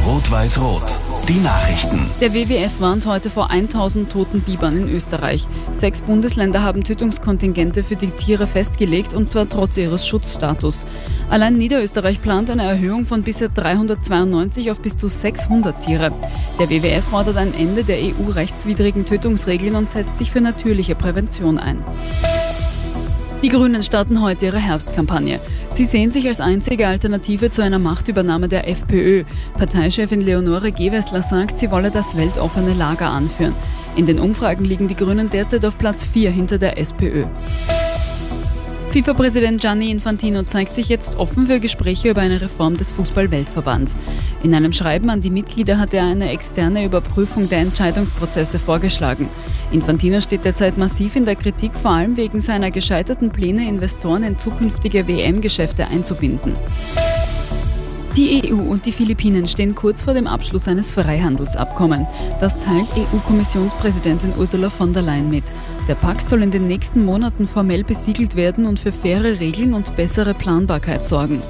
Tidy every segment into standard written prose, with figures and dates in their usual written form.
Rot-Weiß-Rot. Die Nachrichten. Der WWF warnt heute vor 1000 toten Bibern in Österreich. 6 Bundesländer haben Tötungskontingente für die Tiere festgelegt, und zwar trotz ihres Schutzstatus. Allein Niederösterreich plant eine Erhöhung von bisher 392 auf bis zu 600 Tiere. Der WWF fordert ein Ende der EU-rechtswidrigen Tötungsregeln und setzt sich für natürliche Prävention ein. Die Grünen starten heute ihre Herbstkampagne. Sie sehen sich als einzige Alternative zu einer Machtübernahme der FPÖ. Parteichefin Leonore Gewessler sagt, sie wolle das weltoffene Lager anführen. In den Umfragen liegen die Grünen derzeit auf Platz 4 hinter der SPÖ. FIFA-Präsident Gianni Infantino zeigt sich jetzt offen für Gespräche über eine Reform des Fußball-Weltverbands. In einem Schreiben an die Mitglieder hat er eine externe Überprüfung der Entscheidungsprozesse vorgeschlagen. Infantino steht derzeit massiv in der Kritik, vor allem wegen seiner gescheiterten Pläne, Investoren in zukünftige WM-Geschäfte einzubinden. Die EU und die Philippinen stehen kurz vor dem Abschluss eines Freihandelsabkommens. Das teilt EU-Kommissionspräsidentin Ursula von der Leyen mit. Der Pakt soll in den nächsten Monaten formell besiegelt werden und für faire Regeln und bessere Planbarkeit sorgen.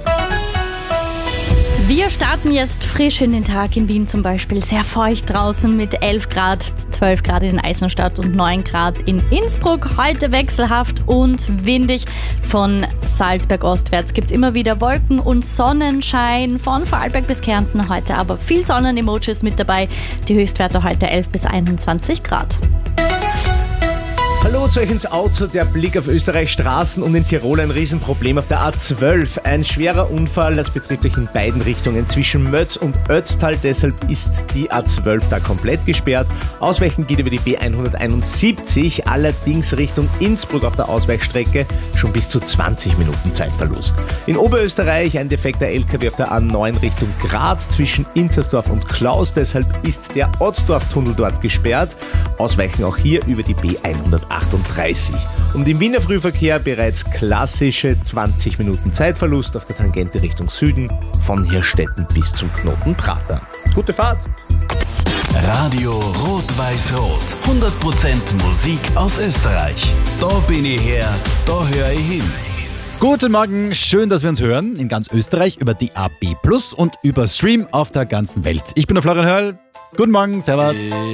Wir starten jetzt frisch in den Tag in Wien zum Beispiel. Sehr feucht draußen mit 11 Grad, 12 Grad in Eisenstadt und 9 Grad in Innsbruck. Heute wechselhaft und windig. Von Salzberg ostwärts gibt es immer wieder Wolken und Sonnenschein. Von Vorarlberg bis Kärnten heute aber viel Sonnen-Emojis mit dabei. Die Höchstwerte heute 11 bis 21 Grad. Hallo zu euch ins Auto, der Blick auf Österreichs Straßen und in Tirol ein Riesenproblem auf der A12. Ein schwerer Unfall, das betrifft euch in beiden Richtungen zwischen Mötz und Ötztal, deshalb ist die A12 da komplett gesperrt. Ausweichen geht über die B171, allerdings Richtung Innsbruck auf der Ausweichstrecke schon bis zu 20 Minuten Zeitverlust. In Oberösterreich ein defekter LKW auf der A9 Richtung Graz zwischen Inzersdorf und Klaus, deshalb ist der Otzdorf-Tunnel dort gesperrt. Ausweichen auch hier über die B138. Und im Wiener Frühverkehr bereits klassische 20 Minuten Zeitverlust auf der Tangente Richtung Süden von Hirstetten bis zum Knoten Prater. Gute Fahrt! Radio Rot-Weiß-Rot. 100% Musik aus Österreich. Da bin ich her, da höre ich hin. Guten Morgen, schön, dass wir uns hören in ganz Österreich über DAB+ und über Stream auf der ganzen Welt. Ich bin der Florian Hörl. Guten Morgen, servus.